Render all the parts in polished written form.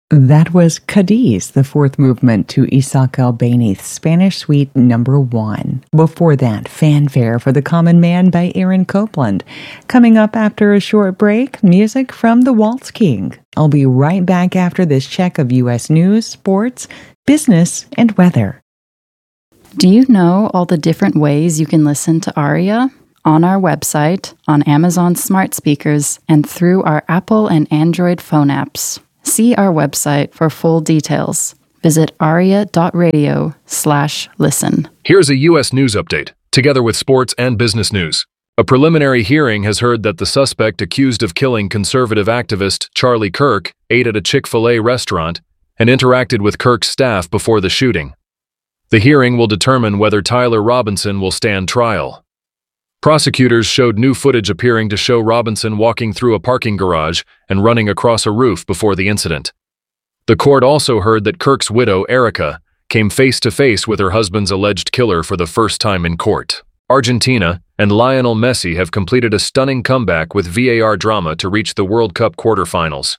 That was Cadiz, the fourth movement to Isaac Albéniz's Spanish Suite No. 1. Before that, Fanfare for the Common Man by Aaron Copland. Coming up after a short break, music from the Waltz King. I'll be right back after this check of U.S. news, sports, business, and weather. Do you know all the different ways you can listen to ARIA? On our website, on Amazon smart speakers, and through our Apple and Android phone apps. See our website for full details. Visit aria.radio/listen. Here's a U.S. news update, together with sports and business news. A preliminary hearing has heard that the suspect accused of killing conservative activist Charlie Kirk ate at a Chick-fil-A restaurant and interacted with Kirk's staff before the shooting. The hearing will determine whether Tyler Robinson will stand trial. Prosecutors showed new footage appearing to show Robinson walking through a parking garage and running across a roof before the incident. The court also heard that Kirk's widow, Erica, came face-to-face with her husband's alleged killer for the first time in court. Argentina and Lionel Messi have completed a stunning comeback with VAR drama to reach the World Cup quarterfinals.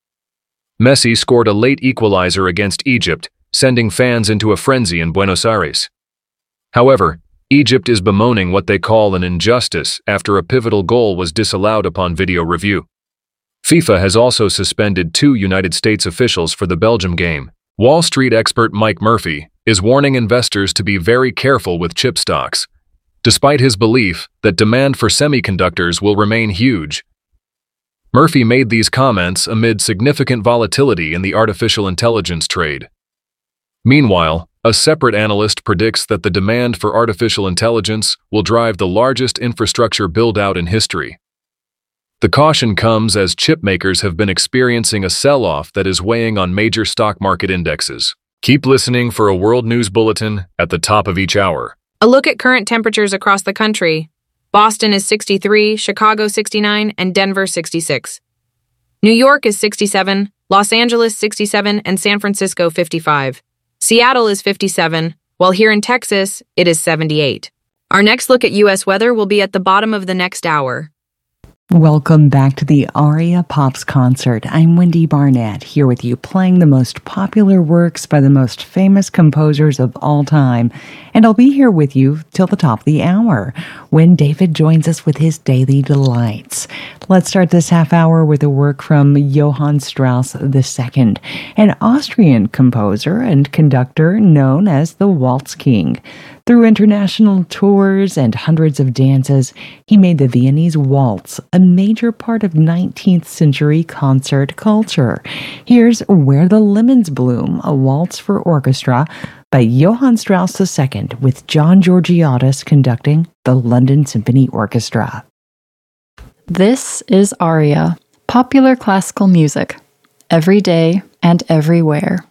Messi scored a late equalizer against Egypt, sending fans into a frenzy in Buenos Aires. However, Egypt is bemoaning what they call an injustice after a pivotal goal was disallowed upon video review. FIFA has also suspended 2 United States officials for the Belgium game. Wall Street expert Mike Murphy is warning investors to be very careful with chip stocks, despite his belief that demand for semiconductors will remain huge. Murphy made these comments amid significant volatility in the artificial intelligence trade. Meanwhile, a separate analyst predicts that the demand for artificial intelligence will drive the largest infrastructure build-out in history. The caution comes as chip makers have been experiencing a sell-off that is weighing on major stock market indexes. Keep listening for a world news bulletin at the top of each hour. A look at current temperatures across the country. Boston is 63, Chicago 69, and Denver 66. New York is 67, Los Angeles 67, and San Francisco 55. Seattle is 57, while here in Texas, it is 78. Our next look at U.S. weather will be at the bottom of the next hour. Welcome back to the ARIA Pops Concert. I'm Wendy Barnett, here with you playing the most popular works by the most famous composers of all time. And I'll be here with you till the top of the hour, when David joins us with his Daily Delights. Let's start this half hour with a work from Johann Strauss II, an Austrian composer and conductor known as the Waltz King. Through international tours and hundreds of dances, he made the Viennese waltz a major part of 19th century concert culture. Here's Where the Lemons Bloom, a waltz for orchestra by Johann Strauss II, with John Georgiadis conducting the London Symphony Orchestra. This is ARIA, popular classical music, every day and everywhere.